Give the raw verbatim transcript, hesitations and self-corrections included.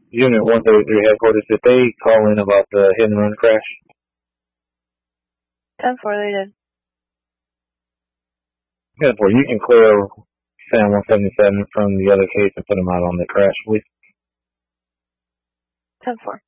Unit one thirty-three headquarters, did they call in about the hit and run crash? ten four, they did. ten four, you can clear Sam one seventy-seven from the other case and put him out on the crash, please. ten four.